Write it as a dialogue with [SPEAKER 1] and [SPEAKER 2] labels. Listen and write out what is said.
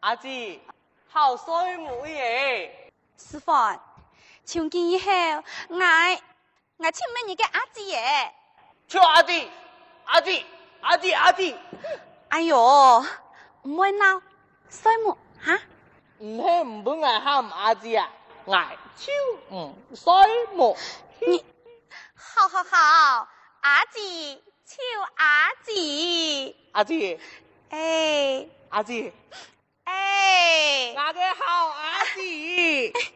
[SPEAKER 1] 阿姊，好衰母耶！
[SPEAKER 2] 师傅，从今以后，我请问你个阿姊耶。
[SPEAKER 1] 叫阿姊，阿姊，阿姊，阿姊。
[SPEAKER 2] 哎呦，唔会闹，衰母哈？
[SPEAKER 1] 唔系唔本爱喊阿姊啊，爱超衰母。
[SPEAKER 2] 你好，阿姊，超阿姊。
[SPEAKER 1] 阿姊，
[SPEAKER 2] 哎，
[SPEAKER 1] 阿姊，
[SPEAKER 2] 哎，
[SPEAKER 1] 我嘅好阿姊。